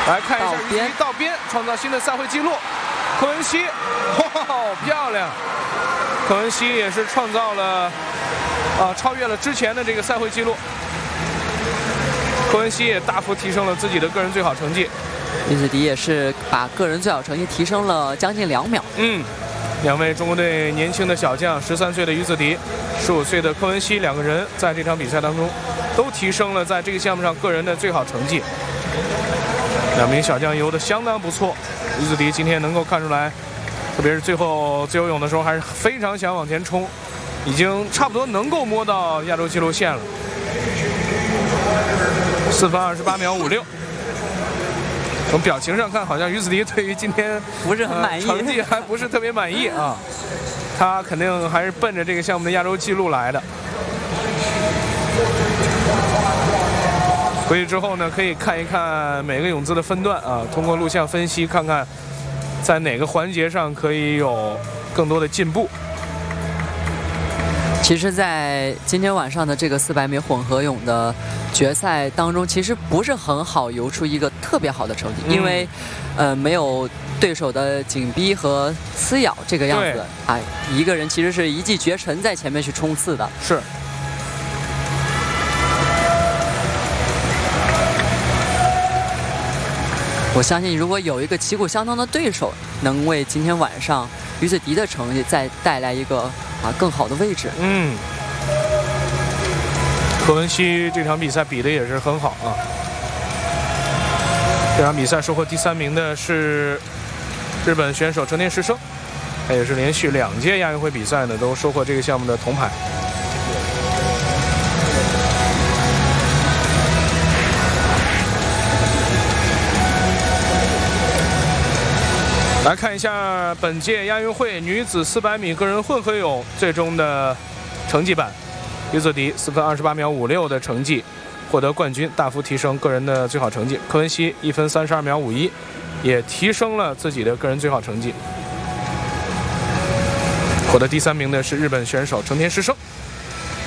来看一下于子迪到边创造新的赛会纪录，科文西，哇，漂亮！科文西也是创造了超越了之前的这个赛会纪录。科文西也大幅提升了自己的个人最好成绩。 于子迪也是把个人最好成绩提升了将近2秒。 两位中国队年轻的小将，13岁的于子迪，15岁的科文西，两个人在这场比赛当中都提升了在这个项目上个人的最好成绩。两名小将游得相当不错，于子迪今天能够看出来，特别是最后自由泳的时候，还是非常想往前冲，已经差不多能够摸到亚洲纪录线了。4分28秒56。从表情上看，好像于子迪对于今天不是很满意， 成绩还不是特别满意啊。他肯定还是奔着这个项目的亚洲纪录来的。回去之后呢，可以看一看每个泳姿的分段啊，通过录像分析，看看在哪个环节上可以有更多的进步。 其实，在今天晚上的这个400米混合泳的决赛当中，其实不是很好游出一个特别好的成绩，因为没有对手的紧逼和撕咬这个样子啊，一个人其实是一骑绝尘在前面去冲刺的。 是。 我相信，如果有一个旗鼓相当的对手，能为今天晚上于子迪的成绩再带来一个更好的位置。 科文西这场比赛比的也是很好啊。这场比赛收获第3名的是日本选手成田实生，他也是连续2届亚运会比赛呢都收获这个项目的铜牌。来看一下本届亚运会女子400米个人混合泳最终的成绩板，于子迪4分28秒56的成绩获得冠军，大幅提升个人的最好成绩。科文西1分32秒51，也提升了自己的个人最好成绩。获得第3名的是日本选手成田实生。